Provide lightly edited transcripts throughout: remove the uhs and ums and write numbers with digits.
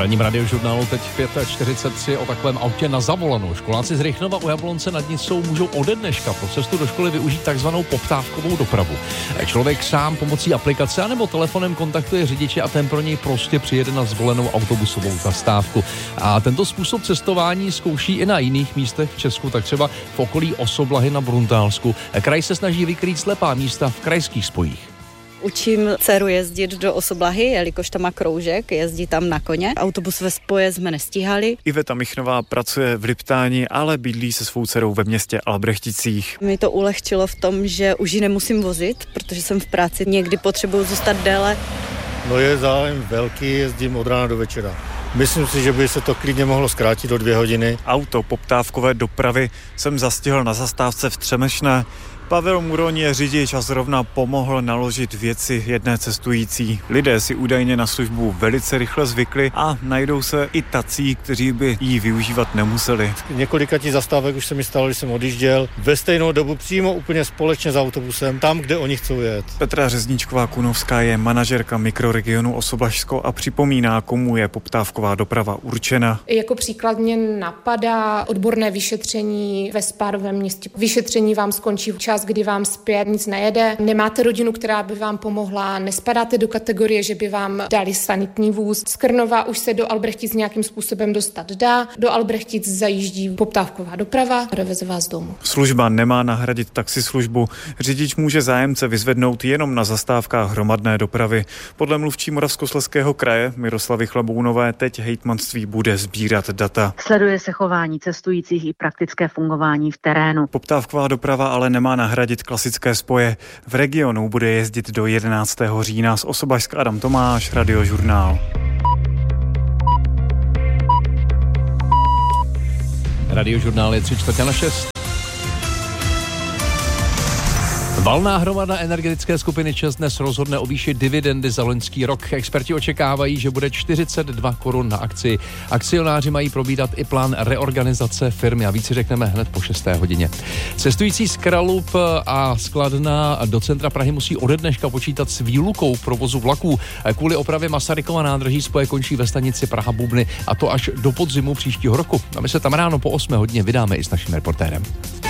ranním radiožurnálu teď 5:43 o takovém autě na zavolanou. Školáci z Rychnova u Jablonce nad Nisou můžou ode dneška pro cestu do školy využít takzvanou poptávkovou dopravu. Člověk sám pomocí aplikace anebo telefonem kontaktuje řidiče a ten pro něj prostě přijede na zvolenou autobusovou zastávku. A tento způsob cestování zkouší i na jiných místech v Česku, tak třeba v okolí Osoblahy na Bruntálsku. Kraj se snaží vykrýt slepá místa v krajských spojích. Učím dceru jezdit do Osoblahy, jelikož tam má kroužek, jezdí tam na koně. Autobus ve spoje jsme nestíhali. Iveta Michnová pracuje v Liptáni, ale bydlí se svou dcerou ve městě Albrechticích. Mi to ulehčilo v tom, že už ji nemusím vozit, protože jsem v práci, někdy potřebuju zůstat déle. No je zájem velký, jezdím od rána do večera. Myslím si, že by se to klidně mohlo zkrátit o 2 hodiny. Auto poptávkové dopravy jsem zastihl na zastávce v Třemešné. Pavel Muroň je řidič a zrovna pomohl naložit věci jedné cestující. Lidé si údajně na službu velice rychle zvykli a najdou se i tací, kteří by ji využívat nemuseli. Několika zastávek už se mi stalo, když jsem odjížděl ve stejnou dobu přímo úplně společně s autobusem, tam, kde oni chcou jet. Petra Řezničková-Kunovská je manažerka mikroregionu Osoblažsko a připomíná, komu je poptávková doprava určena. Jako příklad mě napadá odborné vyšetření ve spádovém městě. Vyšetření vám skončí čas, kdy vám zpět nic nejede, nemáte rodinu, která by vám pomohla, nespadáte do kategorie, že by vám dali sanitní vůz. Z Krnova už se do Albrechtic nějakým způsobem dostat dá. Do Albrechtic zajíždí poptávková doprava a doveze vás domů. Služba nemá nahradit taxislužbu. Řidič může zájemce vyzvednout jenom na zastávkách hromadné dopravy. Podle mluvčí Moravskoslezského kraje Miroslavy Chlabounové teď hejtmanství bude sbírat data. Sleduje se chování cestujících i praktické fungování v terénu. Poptávková doprava ale nemá nahradit klasické spoje. V regionu bude jezdit do 11. října. Z Osoblažska Adam Tomáš, Radiožurnál. Radiožurnál je 3/4. Valná hromada energetické skupiny ČEZ dnes rozhodne o výši dividendy za loňský rok. Experti očekávají, že bude 42 korun na akci. Akcionáři mají probírat i plán reorganizace firmy a více řekneme hned po 6. hodině. Cestující z Kralub a z Kladna do centra Prahy musí ode dneška počítat s výlukou provozu vlaků. Kvůli opravě Masarykova nádraží spoje končí ve stanici Praha-Bubny a to až do podzimu příštího roku. A my se tam ráno po 8 hodině vydáme i s naším reportérem.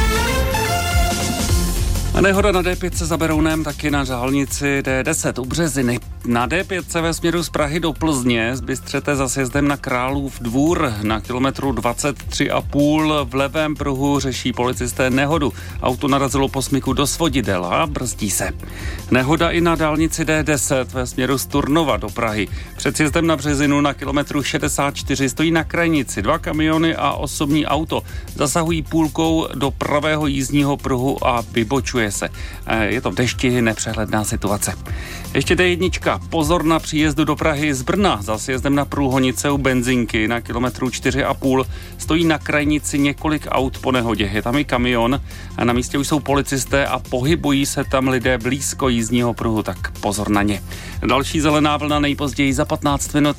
A nehoda na D5 se za Berounem, taky na dálnici D10 u Březiny. Na D5 ve směru z Prahy do Plzně zbystřete za sjezdem na Králův Dvůr na kilometru 23,5. V levém pruhu řeší policisté nehodu. Auto narazilo po smyku do svodidel a brzdí se. Nehoda i na dálnici D10 ve směru z Turnova do Prahy. Před sjezdem na Březinu na kilometru 64 stojí na krajnici 2 kamiony a osobní auto. Zasahují půlkou do pravého jízdního pruhu a vybočuje se. Je to v dešti, nepřehledná situace. Ještě D1. Pozor na příjezdu do Prahy z Brna. Za sjezdem na Průhonice u benzinky na kilometru 4,5 stojí na krajnici několik aut po nehodě. Je tam i kamion a na místě už jsou policisté a pohybují se tam lidé blízko jízdního pruhu, tak pozor na ně. Další zelená vlna nejpozději za 15 minut.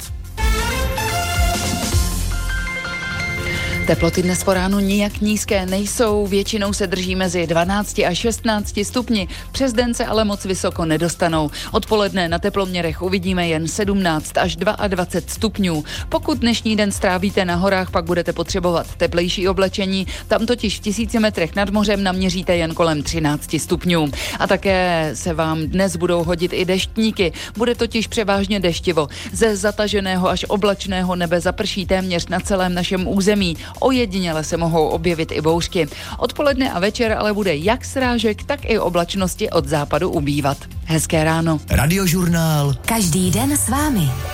Teploty dnes po ránu nijak nízké nejsou, většinou se drží mezi 12 a 16 stupni, přes den se ale moc vysoko nedostanou. Odpoledne na teploměrech uvidíme jen 17 až 22 stupňů. Pokud dnešní den strávíte na horách, pak budete potřebovat teplejší oblečení, tam totiž v 1000 metrech nad mořem naměříte jen kolem 13 stupňů. A také se vám dnes budou hodit i deštníky, bude totiž převážně deštivo. Ze zataženého až oblačného nebe zaprší téměř na celém našem území. Ojediněle se mohou objevit i bouřky. Odpoledne a večer ale bude jak srážek, tak i oblačnosti od západu ubývat. Hezké ráno. Radiožurnál. Každý den s vámi.